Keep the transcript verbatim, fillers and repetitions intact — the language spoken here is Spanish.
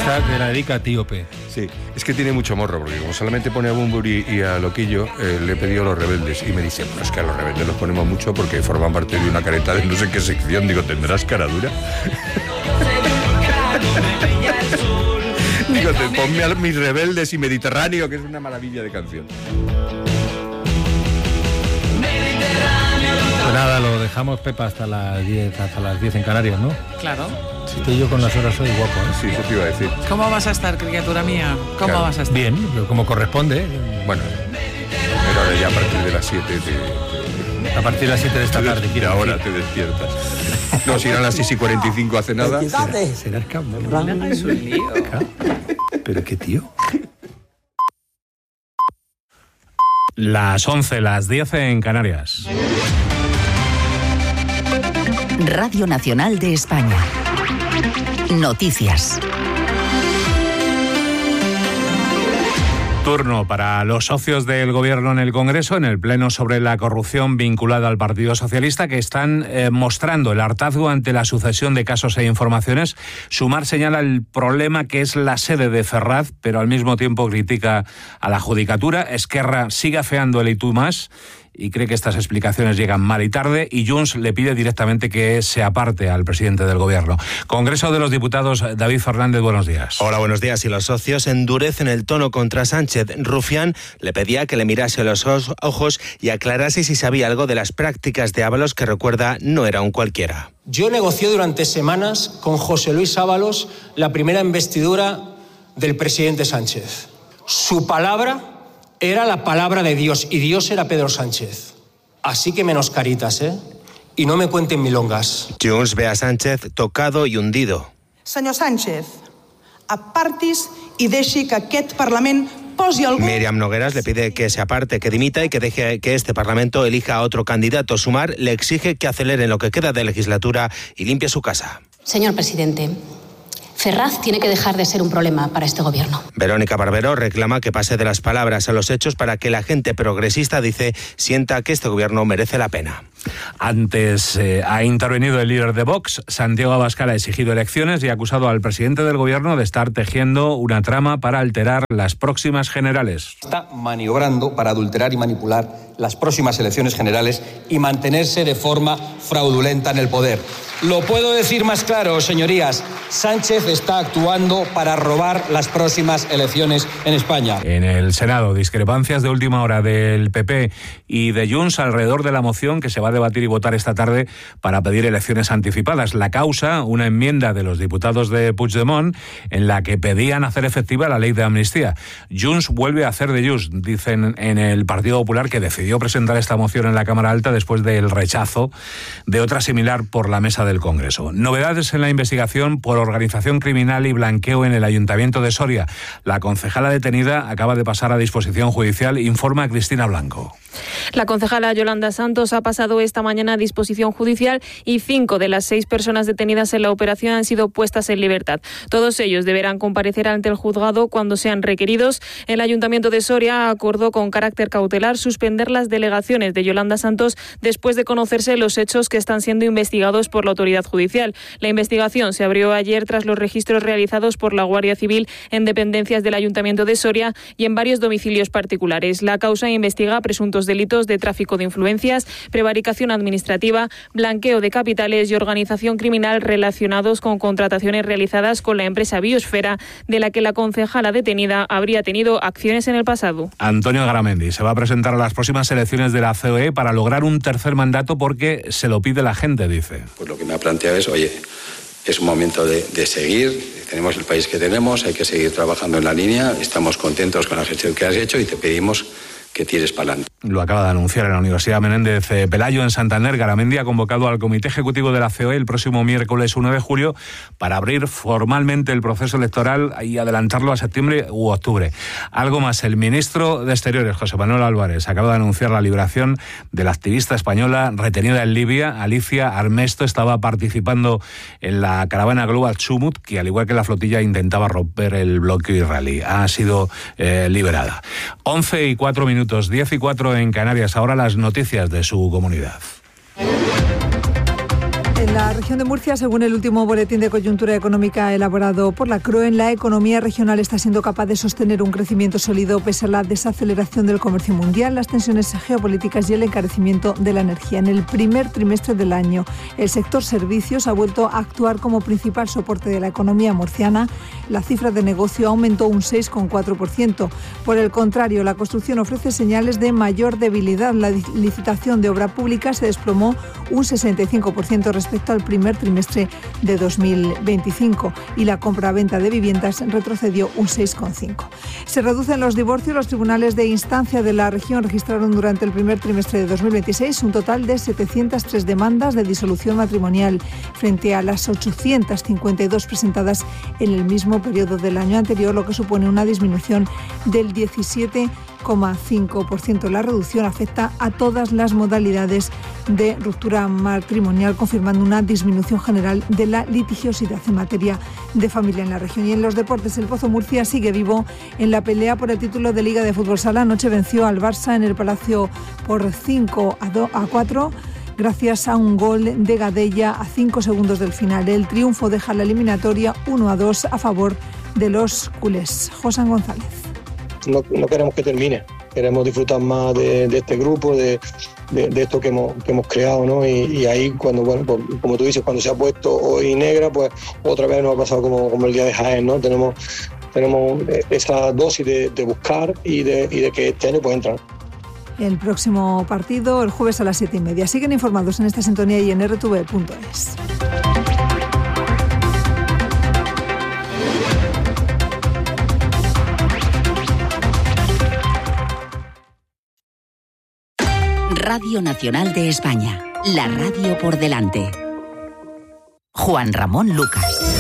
Esta te la dedica a Tíope. Sí, es que tiene mucho morro, porque como solamente pone a Bunbury y a Loquillo, eh, le he pedido a Los Rebeldes. Y me dice, pues es que a Los Rebeldes los ponemos mucho porque forman parte de una careta de no sé qué sección. Digo, ¿tendrás cara dura? Digo, te ponme a Mis Rebeldes y Mediterráneo, que es una maravilla de canción. Pues nada, lo dejamos, Pepa, hasta las diez, hasta las diez en Canarias, ¿no? Claro. Si estoy yo con las horas soy guapo, ¿eh? Sí, eso te iba a decir. ¿Cómo vas a estar, criatura mía? ¿Cómo Claro. vas a estar? Bien, pero como corresponde. Bueno, pero ahora ya a partir de las siete te... A partir de las siete de esta tarde, Y quiero ahora decir. te despiertas. No, si eran las seis y cuarenta y cinco hace nada. Será el campo, ¿no? No hagas un lío. Pero qué tío. Las once, las diez en Canarias. Radio Nacional de España. Noticias. Turno para los socios del Gobierno en el Congreso, en el Pleno sobre la corrupción vinculada al Partido Socialista, que están eh, mostrando el hartazgo ante la sucesión de casos e informaciones. Sumar señala el problema que es la sede de Ferraz, pero al mismo tiempo critica a la Judicatura. Esquerra sigue afeando el y tú más y cree que estas explicaciones llegan mal y tarde, y Junts le pide directamente que se aparte al presidente del Gobierno. Congreso de los Diputados, David Fernández, buenos días. Hola, buenos días. Y los socios endurecen el tono contra Sánchez. Rufián le pedía que le mirase a los ojos y aclarase si sabía algo de las prácticas de Ábalos, que recuerda no era un cualquiera. Yo negocié durante semanas con José Luis Ábalos la primera investidura del presidente Sánchez. Su palabra era la palabra de Dios y Dios era Pedro Sánchez. Así que menos caritas, ¿eh? Y no me cuenten milongas. Junts ve a Sánchez tocado y hundido. Senyor Sánchez, apartis i deixi que aquest Parlament posi algú... Míriam Nogueras le pide que se aparte, que dimita y que deje que este Parlamento elija a otro candidato. Sumar le exige que acelere en lo que queda de legislatura y limpie su casa. Señor presidente, Ferraz tiene que dejar de ser un problema para este gobierno. Verónica Barbero reclama que pase de las palabras a los hechos para que la gente progresista, dice, sienta que este gobierno merece la pena. Antes eh, ha intervenido el líder de Vox. Santiago Abascal ha exigido elecciones y ha acusado al presidente del gobierno de estar tejiendo una trama para alterar las próximas generales. Está maniobrando para adulterar y manipular las próximas elecciones generales y mantenerse de forma fraudulenta en el poder. Lo puedo decir más claro, señorías. Sánchez está actuando para robar las próximas elecciones en España. En el Senado, discrepancias de última hora del P P y de Junts alrededor de la moción que se va a debatir y votar esta tarde para pedir elecciones anticipadas. La causa, una enmienda de los diputados de Puigdemont en la que pedían hacer efectiva la ley de amnistía. Junts vuelve a hacer de Junts, dicen en el Partido Popular, que decidió presentar esta moción en la Cámara Alta después del rechazo de otra similar por la mesa del Congreso. Novedades en la investigación por organización criminal y blanqueo en el Ayuntamiento de Soria. La concejala detenida acaba de pasar a disposición judicial, informa Cristina Blanco. La concejala Yolanda Santos ha pasado esta mañana a disposición judicial y cinco de las seis personas detenidas en la operación han sido puestas en libertad. Todos ellos deberán comparecer ante el juzgado cuando sean requeridos. El Ayuntamiento de Soria acordó con carácter cautelar suspender las delegaciones de Yolanda Santos después de conocerse los hechos que están siendo investigados por la autoridad judicial. La investigación se abrió ayer tras los registros realizados por la Guardia Civil en dependencias del Ayuntamiento de Soria y en varios domicilios particulares. La causa investiga presuntos delitos de tráfico de influencias, prevaricación administrativa, blanqueo de capitales y organización criminal relacionados con contrataciones realizadas con la empresa Biosfera, de la que la concejala detenida habría tenido acciones en el pasado. Antonio Garamendi se va a presentar a las próximas elecciones de la C O E para lograr un tercer mandato porque se lo pide la gente, dice. Pues lo que me ha planteado es, oye, es un momento de, de seguir, tenemos el país que tenemos, hay que seguir trabajando en la línea, estamos contentos con la gestión que has hecho y te pedimos que tires para adelante. Lo acaba de anunciar en la Universidad Menéndez Pelayo en Santander. Garamendi ha convocado al Comité Ejecutivo de la C O E el próximo miércoles uno de julio para abrir formalmente el proceso electoral y adelantarlo a septiembre u octubre. Algo más, el ministro de Exteriores, José Manuel Álvarez, acaba de anunciar la liberación de la activista española retenida en Libia. Alicia Armesto estaba participando en la caravana Global Sumut, que al igual que la flotilla intentaba romper el bloqueo israelí. Ha sido eh, liberada. once y cuatro minutos, diez y cuatro en Canarias. Ahora las noticias de su comunidad. En la región de Murcia, según el último boletín de coyuntura económica elaborado por la CROE, la economía regional está siendo capaz de sostener un crecimiento sólido pese a la desaceleración del comercio mundial, las tensiones geopolíticas y el encarecimiento de la energía. En el primer trimestre del año, el sector servicios ha vuelto a actuar como principal soporte de la economía murciana. La cifra de negocio aumentó un seis coma cuatro por ciento. Por el contrario, la construcción ofrece señales de mayor debilidad. La licitación de obra pública se desplomó un sesenta y cinco por ciento respecto al primer trimestre de dos mil veinticinco y la compra-venta de viviendas retrocedió un seis coma cinco por ciento. Se reducen los divorcios. Los tribunales de instancia de la región registraron durante el primer trimestre de dos mil veintiséis un total de setecientas tres demandas de disolución matrimonial frente a las ochocientas cincuenta y dos presentadas en el mismo periodo del año anterior, lo que supone una disminución del diecisiete coma cinco por ciento. La reducción afecta a todas las modalidades de ruptura matrimonial, confirmando una disminución general de la litigiosidad en materia de familia en la región. Y en los deportes, el Pozo Murcia sigue vivo en la pelea por el título de Liga de Fútbol Sala. Anoche venció al Barça en el Palacio por cinco a cuatro. Gracias a un gol de Gadella a cinco segundos del final. El triunfo deja la eliminatoria uno a dos a favor de los culés. José González. No, no queremos que termine, queremos disfrutar más de, de este grupo, de, de, de esto que hemos, que hemos creado, ¿no? Y, y ahí cuando, bueno, pues, como tú dices, cuando se ha puesto hoy negra, pues otra vez nos ha pasado como, como el día de Jaén, ¿no? Tenemos, tenemos esa dosis de, de buscar y de, y de que este año pues entran. El próximo partido, el jueves a las siete y media. Siguen informados en esta sintonía y en erre te ve punto es. Radio Nacional de España, la radio por delante. Juan Ramón Lucas.